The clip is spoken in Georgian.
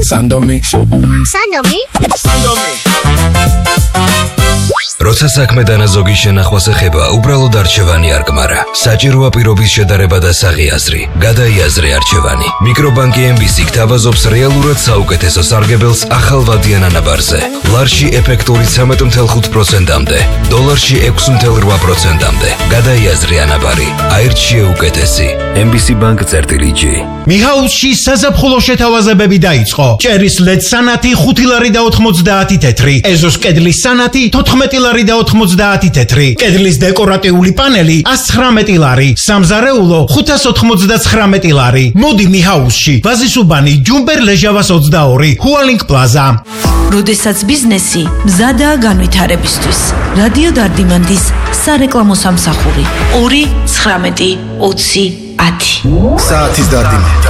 Sandomi. როცა საქმე დანაზოგი შენახვას ეხება, უბრალოდ არჩევანი არ გმარა. საჭიროა პირობის შედარება და საღი აზრი. გადაიაზრე არჩევანი. მიკრობანკი MBC გთავაზობს რეალურად საუკეთესო სარგებელს ახალვადიან ანაბარზე. ლარში ეფექტური 13.5%-მდე, დოლარში 6.8%-მდე. გადაიაზრე ანაბარი. აირჩიე უკეთესი. MBC Bank წერტილი-G. მიჰაუსში საზაფხულო შეთავაზებები დაიწყო. ჭერის LED სანათი 5 ლარი და 90 თეთრი. ეზოს კედლის სანათი 14 ლარი და 90 თეთრი. კედლის დეკორატიული პანელი 119 ლარი. სამზარეულო 599 ლარი. მოდი მიჰაუსში. ვაზისუბანი ჯუმბერ ლეჟავას 22. ჰუალინგ პლაზა. როდესაც ბიზნესი მზადაა განვითარებისთვის. რადიო დარდიმანდის სარეკლამო სამსახური 2 19 20 10. საათის დარდიმანი.